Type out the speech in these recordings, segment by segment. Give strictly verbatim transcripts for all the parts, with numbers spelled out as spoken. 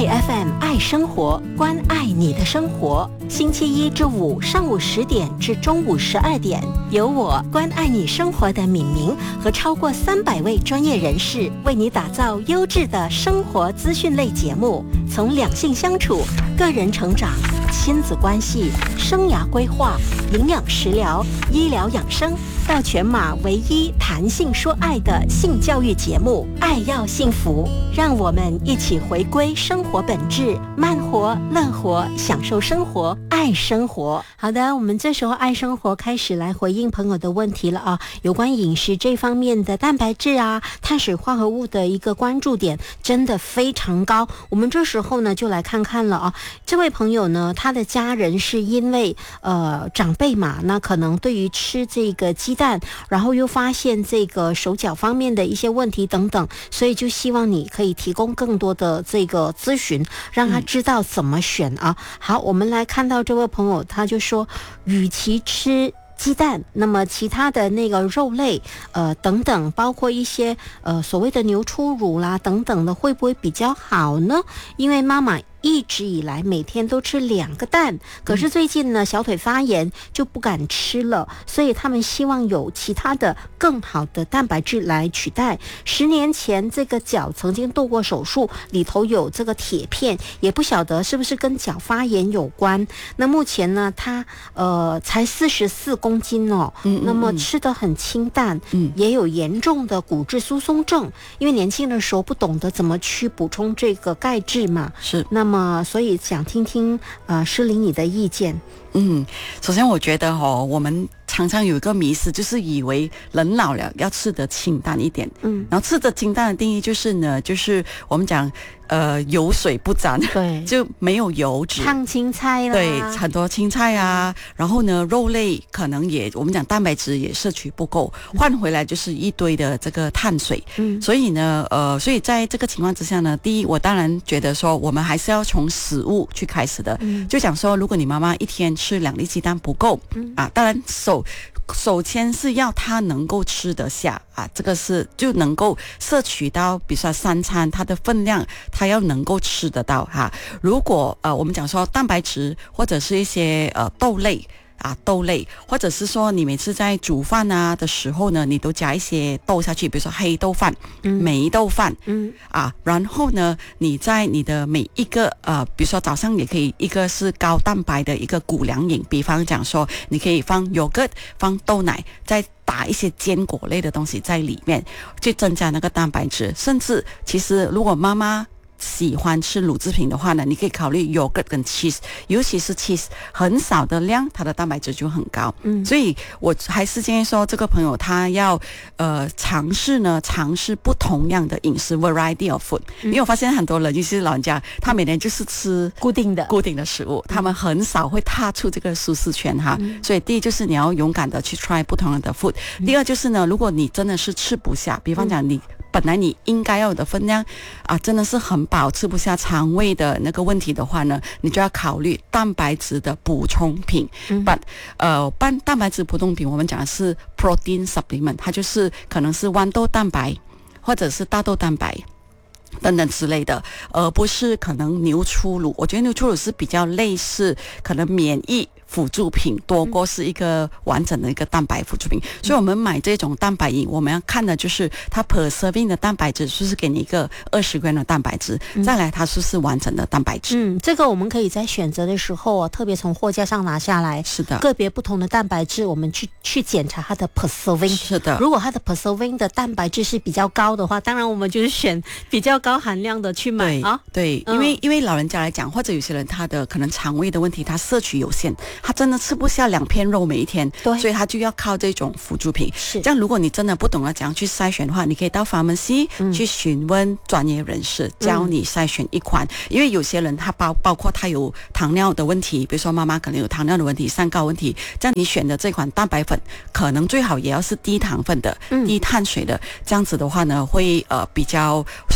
爱 F M 爱生活，关爱你的生活。星期一至五上午十点至中午十二点，由我关爱你生活的敏明和超过三百位专业人士为你打造优质的生活资讯类节目，从两性相处、个人成长、亲子关系、生涯规划、营养食疗、医疗养生，到全马唯一谈性说爱的性教育节目《爱要幸福》，让我们一起回归生活本质，慢活、乐活，享受生活，爱生活。好的，我们这时候爱生活开始来回应朋友的问题了啊，有关饮食这方面的蛋白质啊、碳水化合物的一个关注点真的非常高。我们这时候呢就来看看了啊，这位朋友呢，他的家人是因为呃长辈嘛，那可能对于吃这个鸡蛋，然后又发现这个手脚方面的一些问题等等，所以就希望你可以提供更多的这个咨询，让他知道怎么选啊。好，我们来看到这位朋友，他就说，与其吃鸡蛋，那么其他的那个肉类呃等等，包括一些呃所谓的牛初乳啦等等的，会不会比较好呢？因为妈妈一直以来每天都吃两个蛋，可是最近呢小腿发炎就不敢吃了，所以他们希望有其他的更好的蛋白质来取代。十年前这个脚曾经动过手术，里头有这个铁片，也不晓得是不是跟脚发炎有关。那目前呢他呃才四十四公斤哦，嗯嗯嗯那么吃得很清淡，嗯，也有严重的骨质疏松症，因为年轻的时候不懂得怎么去补充这个钙质嘛， 是那么那么，所以想听听呃诗玲你的意见。 嗯，首先我觉得哦，我们常常有一个迷思，就是以为人老了要吃得清淡一点。嗯，然后吃得清淡的定义就是呢，就是我们讲呃油水不沾， 对， 就没有油脂， 烫青菜啦， 对，很多青菜啊，然后呢肉类可能也我们讲蛋白质也摄取不够，换回来就是一堆的这个碳水。嗯，所以呢呃所以在这个情况之下呢，第一我当然觉得说我们还是要从食物去开始的。嗯，就讲说如果你妈妈一天吃两粒鸡蛋不够，嗯啊，当然首首先是要他能够吃得下啊，这个是就能够摄取到，比如说三餐它的分量，他要能够吃得到哈、啊。如果呃我们讲说蛋白质或者是一些呃豆类。啊，豆类，或者是说你每次在煮饭啊的时候呢，你都加一些豆下去，比如说黑豆饭、嗯、霉豆饭，嗯啊，然后呢，你在你的每一个呃，比如说早上也可以一个是高蛋白的一个谷粮饮，比方讲说你可以放 yogurt 放豆奶，再打一些坚果类的东西在里面，去增加那个蛋白质。甚至其实如果妈妈喜欢吃乳制品的话呢，你可以考虑 yogurt 跟 cheese， 尤其是 cheese 很少的量，它的蛋白质就很高。嗯，所以我还是建议说，这个朋友他要呃尝试呢，尝试不同样的饮食 variety of food、嗯。因为我发现很多人，尤其是老人家，他每天就是吃固定的固定的食物，他们很少会踏出这个舒适圈哈。嗯、所以第一就是你要勇敢的去 try 不同的 food、嗯。第二就是呢，如果你真的是吃不下，比方讲你。本来你应该要有的分量啊，真的是很饱，吃不下肠胃的那个问题的话呢，你就要考虑蛋白质的补充品。嗯，但呃，半蛋白质补充品，我们讲的是 protein supplement， 它就是可能是豌豆蛋白或者是大豆蛋白等等之类的，而不是可能牛初乳。我觉得牛初乳是比较类似可能免疫辅助品多过是一个完整的一个蛋白辅助品、嗯、所以我们买这种蛋白饮，我们要看的就是它 per serving 的蛋白质是不是给你一个二十 gram 的蛋白质、嗯、再来它是不是完整的蛋白质。 嗯，这个我们可以在选择的时候、啊、特别从货架上拿下来， 是的， 个别不同的蛋白质我们去去检查它的 per serving， 是的， 如果它的 per serving 的蛋白质是比较高的话，当然我们就是选比较高含量的去买。 对啊，对、嗯、因为因为老人家来讲，或者有些人他的可能肠胃的问题，他摄取有限，他真的吃不下两片肉每一天，对，所以他就要靠这种辅助品。是这样，如果你真的不懂得怎样去筛选的话，你可以到 pharmacy、嗯、去询问专业人士，教你筛选一款、嗯、因为有些人他包包括他有糖尿的问题，比如说妈妈可能有糖尿的问题、三高问题，这样你选的这款蛋白粉可能最好也要是低糖分的、嗯、低碳水的，这样子的话呢会呃比较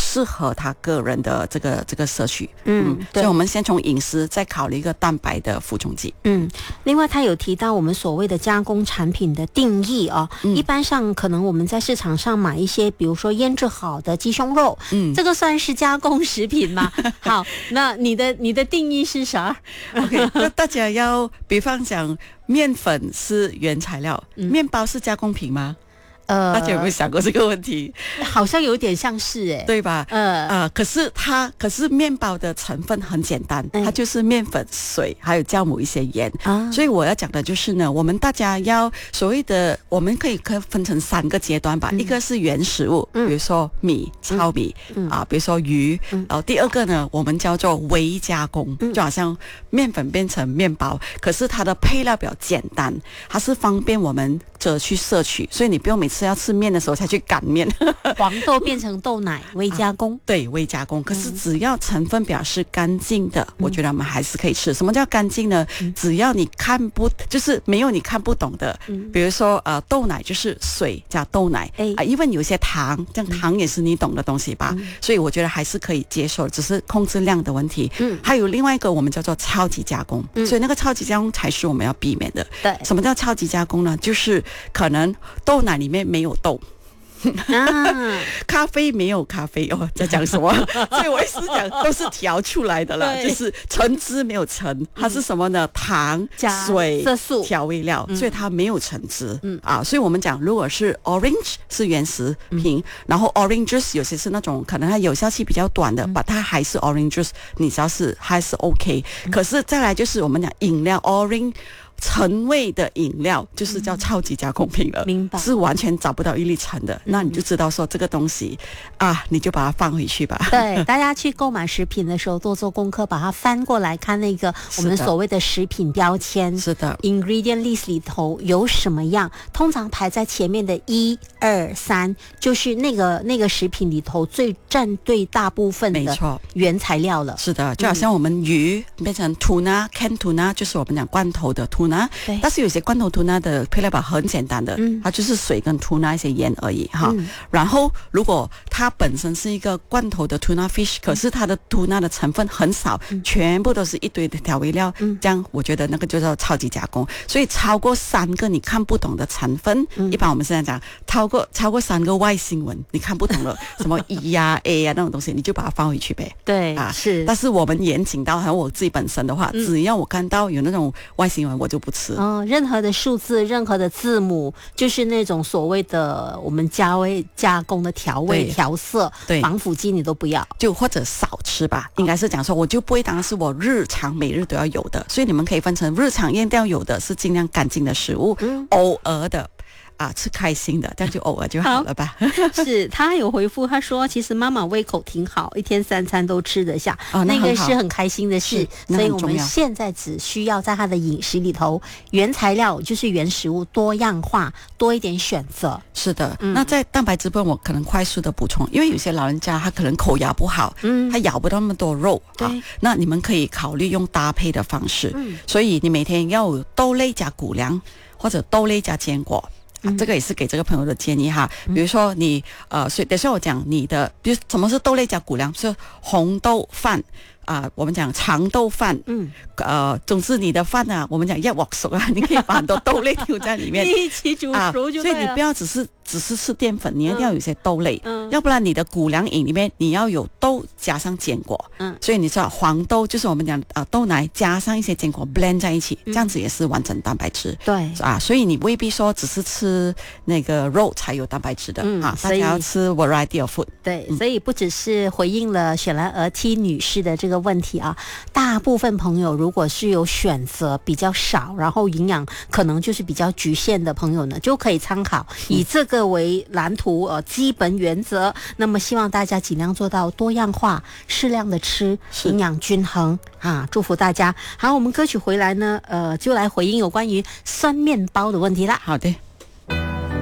适合他个人的这个这个摄取。 嗯， 嗯，所以我们先从饮食，再考虑一个蛋白的补充剂。 嗯，另外他有提到我们所谓的加工产品的定义哦，嗯、一般上可能我们在市场上买一些，比如说腌制好的鸡胸肉，嗯，这个算是加工食品吗？好，那你的你的定义是啥 ？OK， 那大家要，比方讲，面粉是原材料，嗯、面包是加工品吗？呃，大家有没有想过这个问题？ 好像有点像是哎， 对吧？呃呃，可是它可是面包的成分很简单，嗯、它就是面粉、水还有酵母一些盐啊。所以我要讲的就是呢，我们大家要所谓的，我们可以可以分成三个阶段吧。嗯、一个是原食物，嗯、比如说米、糙米、嗯、啊，比如说鱼。嗯、然后第二个呢，我们叫做微加工，嗯、就好像面粉变成面包，可是它的配料比较简单，它是方便我们者去摄取，所以你不用每次是要吃面的时候才去擀面。 黄豆变成豆奶，微加工、啊、 对，微加工。可是只要成分表是干净的、嗯、我觉得我们还是可以吃。什么叫干净呢、嗯、只要你看不就是没有你看不懂的、嗯、比如说呃豆奶就是水加豆奶啊，因为有些糖，这样糖也是你懂的东西吧、嗯、所以我觉得还是可以接受，只是控制量的问题。嗯，还有另外一个我们叫做超级加工、嗯、所以那个超级加工才是我们要避免的。 对， 什么叫超级加工呢？就是可能豆奶里面没有豆啊，咖啡没有咖啡哦，在讲什么？所以我一直讲都是调出来的啦，就是橙汁没有橙，它是什么呢？糖、水、 色素、 调味料，嗯、所以它没有橙汁。嗯啊，所以我们讲，如果是 orange 是原食品，嗯、然后 orange juice 有些是那种可能它有效期比较短的，把、嗯、它还是 orange juice， 你只要是还是 OK、嗯。可是再来就是我们讲饮料 orange。橙味的饮料就是叫超级加工品了， 明白？ 是完全找不到一粒橙的，嗯、那你就知道说这个东西啊，你就把它放回去吧。 对，大家去购买食品的时候多做功课，把它翻过来看那个我们所谓的食品标签， 是的 ，ingredient list 里头有什么样，通常排在前面的一二三，就是那个那个食品里头最占对大部分的原材料了。 是的，就好像我们鱼变成 tuna canned tuna， 就是我们讲罐头的 tuna。但是有些罐头 tuna 的配料表很简单的、嗯、它就是水跟 tuna 一些盐而已哈、嗯。然后如果它本身是一个罐头的 tuna fish，、嗯、可是它的 tuna 的成分很少、嗯、全部都是一堆的调味料、嗯、这样我觉得那个就叫超级加工。所以超过三个你看不懂的成分、嗯、一般我们现在讲超过超过三个外星文你看不懂了什么 E 呀、啊、A 呀、啊、那种东西，你就把它放回去呗。 对啊，是。 但是我们严谨到还有我自己本身的话、嗯、只要我看到有那种外星文我就不吃。 哦，任何的数字，任何的字母，就是那种所谓的我们加味加工的调味调色，对，防腐剂你都不要， 就或者少吃吧。应该是讲说，我就不会当是我日常每日都要有的，所以你们可以分成日常一定要有的是尽量干净的食物，嗯、偶尔的。啊，吃开心的，这样就偶尔就好了吧。 是他有回复，他说其实妈妈胃口挺好，一天三餐都吃得下，哦、那, 那个是很开心的事。所以我们现在只需要在他的饮食里头，原材料就是原食物多样化，多一点选择。 是的，嗯、那在蛋白质部分，我可能快速的补充，因为有些老人家他可能口牙不好，嗯，他咬不到那么多肉，对、啊，那你们可以考虑用搭配的方式，嗯，所以你每天要有豆类加谷粮，或者豆类加坚果。啊、这个也是给这个朋友的建议哈，比如说你呃，所以等一下我讲你的，比如什么是豆类加谷粮，是红豆饭啊、呃，我们讲长豆饭，嗯，呃，总之你的饭啊，我们讲要往熟啊，你可以把很多豆类丢在里面， 一起煮熟就对了、啊。所以你不要只是只是吃淀粉，你一定要有一些豆类，嗯，要不然你的谷粮饮里面你要有豆加上坚果，嗯，所以你知道黄豆就是我们讲啊、呃、豆奶加上一些坚果 blend 在一起，这样子也是完整蛋白质， 对啊，所以你未必说只是吃那个肉才有蛋白质的，嗯，啊，大家要吃 variety of food， 对、嗯，所以不只是回应了雪兰莪 T 女士的这个问题啊，大部分朋友如果是有选择比较少，然后营养可能就是比较局限的朋友呢，就可以参考以这个为蓝图呃基本原则，那么希望大家尽量做到多样化，适量的吃，营养均衡啊！祝福大家。好，我们歌曲回来呢，呃，就来回应有关于酸面包的问题啦。 好的。